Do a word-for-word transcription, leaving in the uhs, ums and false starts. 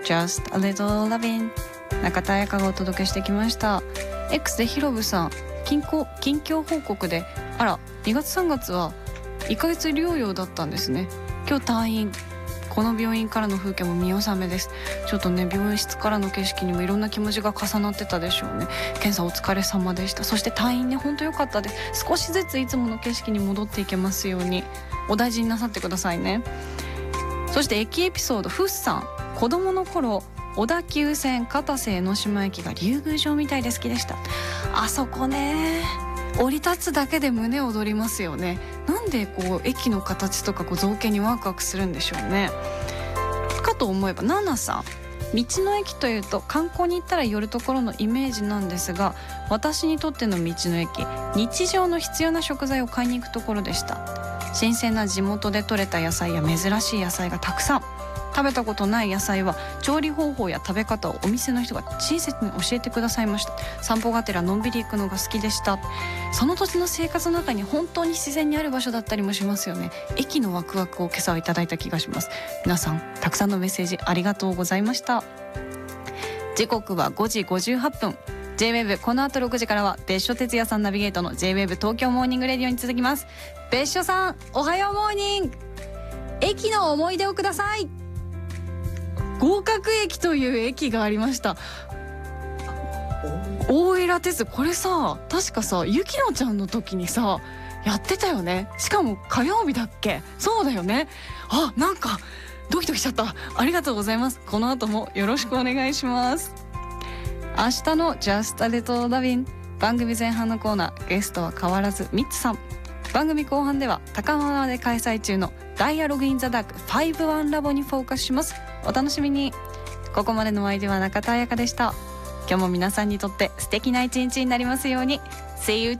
Just a Little Lovin'。 中田彩香がお届けしてきました。 X でヒロブさん近況、近況報告で、あらにがつさんがつはいっかげつ療養だったんですね。今日退院。この病院からの風景も見納めです。ちょっとね、病室からの景色にもいろんな気持ちが重なってたでしょうね。検査お疲れ様でした。そして退院ね、本当良かったです。少しずついつもの景色に戻っていけますようにお大事になさってくださいね。そして駅エピソード、フッさん、子供の頃小田急線片瀬江ノ島駅が竜宮城みたいで好きでした。あそこね、降り立つだけで胸躍りますよね。なんでこう駅の形とかこう造形にワクワクするんでしょうね。かと思えばナナさん、道の駅というと観光に行ったら寄るところのイメージなんですが、私にとっての道の駅、日常の必要な食材を買いに行くところでした。新鮮な地元で採れた野菜や珍しい野菜がたくさん。食べたことない野菜は調理方法や食べ方をお店の人が親切に教えてくださいました。散歩がてらのんびり行くのが好きでした。その土地の生活の中に本当に自然にある場所だったりもしますよね。駅のワクワクを今朝はいただいた気がします。皆さんたくさんのメッセージありがとうございました。時刻はごじごじゅうはっぷん。 ジェイウェーブ、 この後ろくじからは別所哲也さんナビゲートの ジェイウェーブ 東京モーニングレディオに続きます。別所さん、おはようモーニング。駅の思い出をください。合格駅という駅がありました。大井良鉄道、これさ、確かさ、ゆきのちゃんの時にさやってたよね。しかも火曜日だっけ。そうだよね。あ、なんかドキドキしちゃった。ありがとうございます。この後もよろしくお願いします。明日の Just a Little Lovin'、 番組前半のコーナー、ゲストは変わらずミッツさん。番組後半では高輪で開催中のダイアログインザダークファイブワンラボにフォーカスします。お楽しみに。ここまでのお相手は中田彩香でした。今日も皆さんにとって素敵な一日になりますように。See you